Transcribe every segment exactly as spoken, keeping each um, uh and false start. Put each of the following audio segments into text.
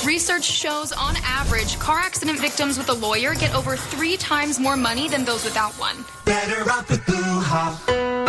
Research shows, on average, car accident victims with a lawyer get over three times more money than those without one. Better off with Blue Hop.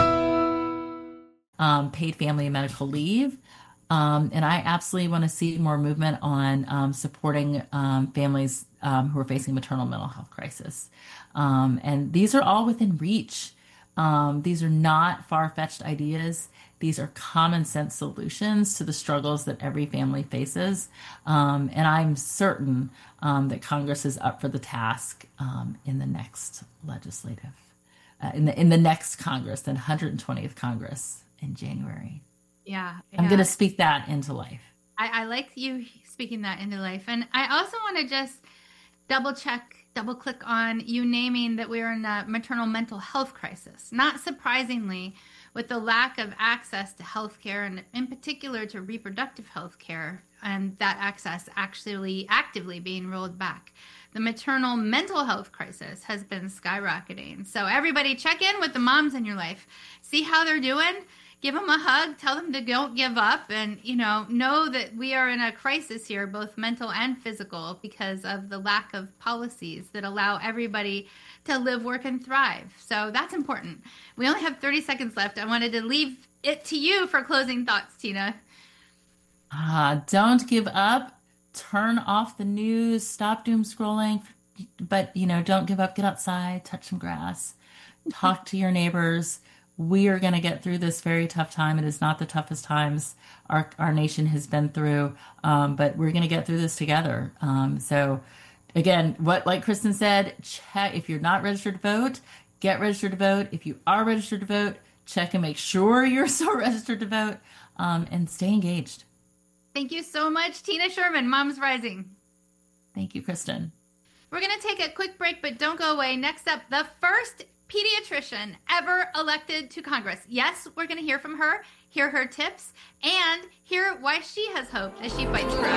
Um, paid family and medical leave. Um, and I absolutely want to see more movement on um, supporting um, families um, who are facing maternal mental health crisis. Um, and these are all within reach. Um, these are not far-fetched ideas. These are common sense solutions to the struggles that every family faces. Um, and I'm certain um, that Congress is up for the task um, in the next legislative, uh, in the in the next Congress, the one hundred twentieth Congress in January. Yeah. I'm yeah. going to speak that into life. I, I like you speaking that into life. And I also want to just double check, double click on you naming that we're in a maternal mental health crisis. Not surprisingly, with the lack of access to health care and in particular to reproductive health care, and that access actually actively being rolled back. The maternal mental health crisis has been skyrocketing. So everybody check in with the moms in your life. See how they're doing. Give them a hug, tell them to don't give up, and, you know, know that we are in a crisis here, both mental and physical, because of the lack of policies that allow everybody to live, work, and thrive. So that's important. We only have thirty seconds left. I wanted to leave it to you for closing thoughts, Tina. Uh, don't give up. Turn off the news. Stop doom scrolling. But, you know, don't give up. Get outside. Touch some grass. Talk to your neighbors. We are going to get through this very tough time. It is not the toughest times our our nation has been through, um, but we're going to get through this together. Um, so, again, what like Kristen said, check if you're not registered to vote, get registered to vote. If you are registered to vote, check and make sure you're so registered to vote, um, and stay engaged. Thank you so much, Tina Sherman, Moms Rising. Thank you, Kristen. We're going to take a quick break, but don't go away. Next up, the first pediatrician ever elected to Congress. Yes, we're going to hear from her, hear her tips, and hear why she has hope as she fights for us.